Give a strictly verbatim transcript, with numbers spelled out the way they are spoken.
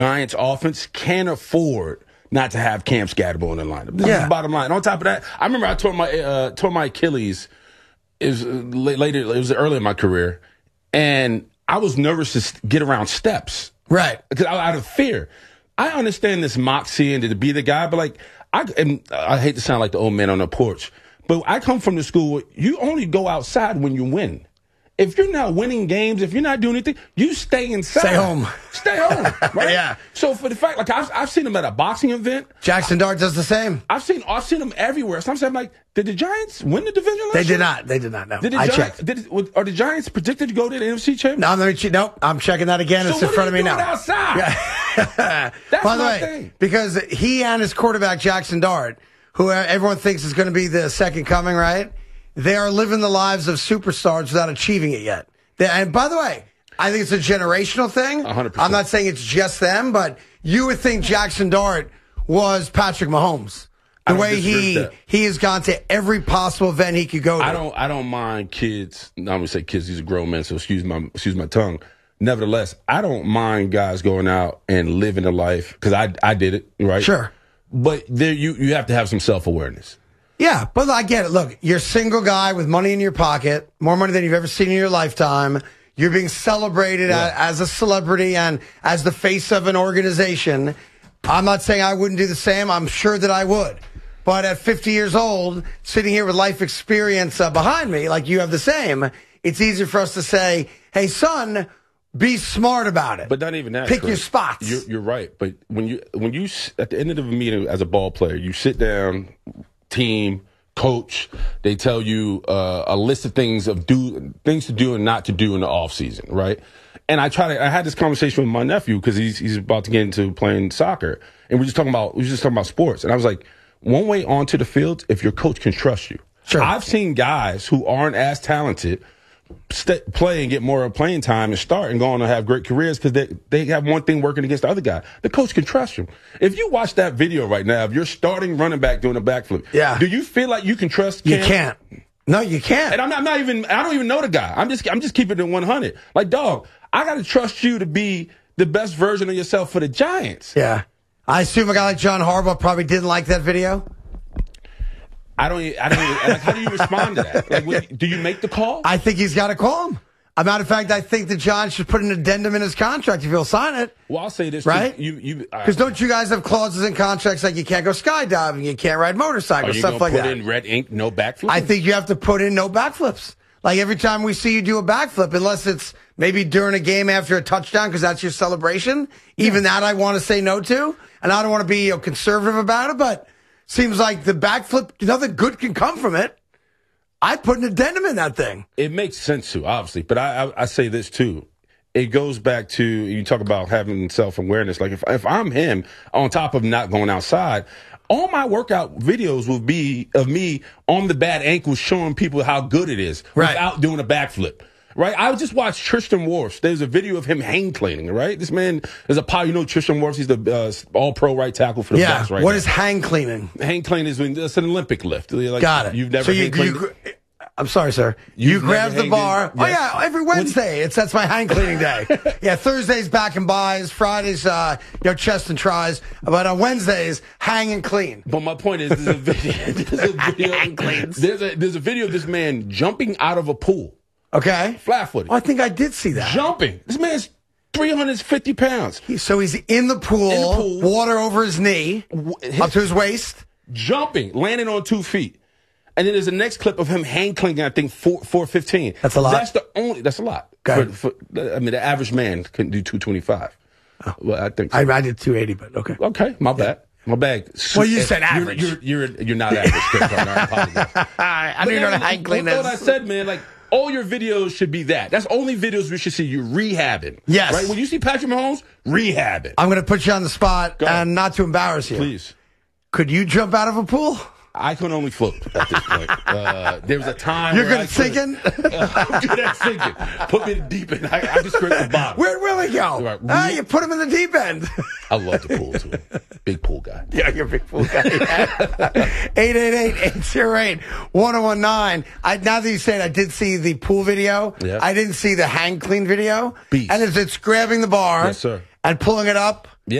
Giants offense can't afford not to have Cam Scatterbo in the lineup. That's yeah. the bottom line. And on top of that, I remember I tore my uh, tore my Achilles. It was later. It was early in my career, and I was nervous to get around steps. Right, because out of fear. I understand this moxie and to be the guy, but like I, and I hate to sound like the old man on the porch, but I come from the school where you only go outside when you win. If you're not winning games, if you're not doing anything, you stay inside. Stay home. Stay home, right? Yeah. So for the fact, like I've, I've seen him at a boxing event. Jackson Dart does the same. I've seen I've seen him everywhere. Sometimes I'm like, did the Giants win the division last They year? did not. They did not, no. Did the I Giants, checked. Did it, are the Giants predicted to go to the N F C Championship? No, let me, nope, I'm checking that again. So it's in what front are of you me doing now. outside? Yeah. That's By the my way, thing. because he and his quarterback, Jackson Dart, who everyone thinks is going to be the second coming, right? They are living the lives of superstars without achieving it yet. They, and by the way, I think it's a generational thing. one hundred percent. I'm not saying it's just them, but you would think Jackson Dart was Patrick Mahomes. The way he he has gone to every possible event he could go to. I don't I don't mind kids. I'm gonna say kids. These are grown men, so excuse my excuse my tongue. Nevertheless, I don't mind guys going out and living a life because I I did it, right? Sure. But there you you have to have some self awareness. Yeah, but I get it. Look, you're a single guy with money in your pocket, more money than you've ever seen in your lifetime. You're being celebrated Yeah. as, as a celebrity and as the face of an organization. I'm not saying I wouldn't do the same. I'm sure that I would. But at fifty years old, sitting here with life experience uh, behind me, like you have the same, it's easier for us to say, hey, son, be smart about it. But not even that. Pick Chris. your spots. You're, you're right. But when you when you at the end of a meeting as a ball player, you sit down, team, coach. They tell you uh, a list of things of do things to do and not to do in the off season, right? And I try to. I had this conversation with my nephew because he's he's about to get into playing soccer, and we're just talking about we were just talking about sports. And I was like, one way onto the field if your coach can trust you. Sure. I've seen guys who aren't as talented st- play and get more playing time and start and go on to have great careers because they, they have one thing working against the other guy. The coach can trust you. If you watch that video right now, if you're starting running back doing a backflip, Yeah. do you feel like you can trust Cam? You can't. No, you can't. And I'm not, I'm not even, I don't even know the guy. I'm just, I'm just keeping it one hundred. Like, dog, I got to trust you to be the best version of yourself for the Giants. Yeah. I assume a guy like John Harbaugh probably didn't like that video. I don't, I don't even, like, how do you respond to that? Like, what, do you make the call? I think he's got to call him. As a matter of fact, I think the Giants should put an addendum in his contract if he'll sign it. Well, I'll say this, right? Too. You, you, Because don't you guys have clauses in contracts like you can't go skydiving, you can't ride motorcycles, stuff like put that? in red ink, no backflip? I think you have to put in no backflips. Like every time we see you do a backflip, unless it's maybe during a game after a touchdown because that's your celebration. Even that I want to say no to. And I don't want to be you know, conservative about it, but seems like the backflip, nothing good can come from it. I'd put an addendum in that thing. It makes sense to, obviously. But I, I, I say this, too. It goes back to, you talk about having self-awareness. Like, if, if I'm him, on top of not going outside, all my workout videos will be of me on the bad ankle showing people how good it is right. without doing a backflip. Right? I just watched Tristan Wirfs. There's a video of him hang cleaning, right? This man is a power. You know Tristan Wirfs, he's the uh, all-pro right tackle for the yeah. Bucs right What now. is hang cleaning? Hang cleaning is when it's an Olympic lift. Like, Got it. You've never so you, hang cleaned? you, I'm sorry, sir. You You've grab never the bar. hanged in? Oh, Yes. yeah, every Wednesday. It's That's my hang cleaning day. Yeah, Thursday's back and buys. Fridays, uh, you know, chest and tries. But on Wednesdays, hang and clean. But my point is, there's a video. There's a video, there's a, there's a video of this man jumping out of a pool. Okay. Flat-footed. Oh, I think I did see that. Jumping. This man's three hundred fifty pounds. He, so he's in the, pool, in the pool, water over his knee, his, up to his waist. Jumping, landing on two feet. And then there's a next clip of him hang clinging, I think, four, four fifteen. That's a lot. That's the only, that's a lot. Okay. For, for, I mean, the average man couldn't do two twenty-five. Oh. Well, I think so. I, I did two eighty, but okay. Okay, my bad. Yeah. My bad. Well, you said average. You're, you're, you're, you're not average, Chris. I apologize. I don't even know how to hang clean this. this. What I said, man, like, all your videos should be that. That's only videos we should see you rehabbing. Yes. Right? When you see Patrick Mahomes, rehab it. I'm going to put you on the spot and not to embarrass you. Please. Could you jump out of a pool? I can only float at this point. Uh, there was a time You're where good at sinking? Uh, I'm good at sinking. Put me in the deep end. I, I just scrape the bottom. Where'd Willie go? Right. Ah, you put him in the deep end. I love the pool, too. Big pool guy. Yeah, you're a big pool guy. eight eight eight, eight oh eight, one oh one nine. I, now that you say it, I did see the pool video. Yeah. I didn't see the hang clean video. Beast. And it's, it's grabbing the bar. Yes, sir. and pulling it up. Yeah.